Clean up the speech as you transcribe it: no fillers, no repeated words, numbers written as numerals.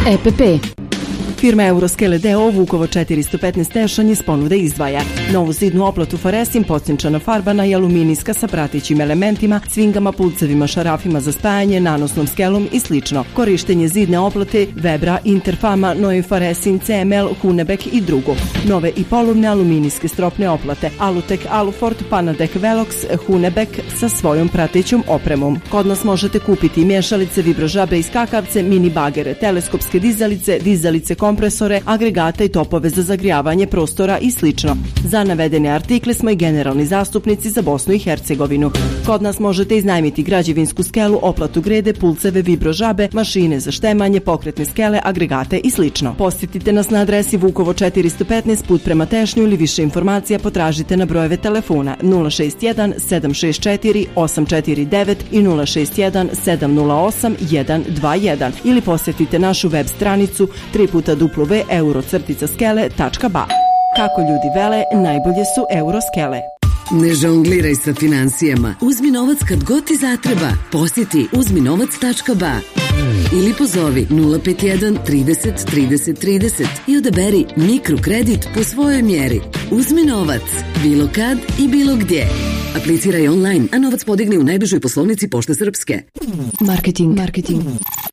EPP. Firma Euroskele d.o.o. Vukovo 415 Tešan iz ponude izdvaja novu zidnu oplatu Foresim, pocinčana farbana i aluminijska sa pratećim elementima, cvingama, pulcevima, šarafima za spajanje, nanosnom skelom i sl. Korištenje zidne oplate Vebra, Interfama, Novi Foresim, CML, Hunebek i drugo. Nove i polovne aluminijske stropne oplate Alutek, Alufort, Panadek, Velox, Hunebek sa svojom pratećom opremom. Kod nas možete kupiti mješalice, vibrožabe i skakavce, mini bagere, teleskopske dizalice, kompresore, agregate i topove za zagrijavanje prostora i sl. Za navedene artikle smo i generalni zastupnici za Bosnu i Hercegovinu. Kod nas možete iznajmiti građevinsku skelu, oplatu grede, pulceve, vibrožabe, mašine za štemanje, pokretne skele, agregate i sl. Posjetite nas na adresi Vukovo 415 put prema Tešnju ili više informacija potražite na brojeve telefona 061 764 849 i 061 708 121 ili posjetite našu web stranicu www.euro-skele.ba. Kako ljudi vele, najbolje su Euroskele. Ne žongliraj sa financijama. Uzmi novac kad god ti zatreba. Posjeti uzminovac.ba ili pozovi 051 30 30 30 i odaberi mikrokredit po svojoj mjeri. Uzmi novac, bilo kad i bilo gdje. Apliciraj online, a novac podigni u najbližoj poslovnici Pošte Srpske. Marketing.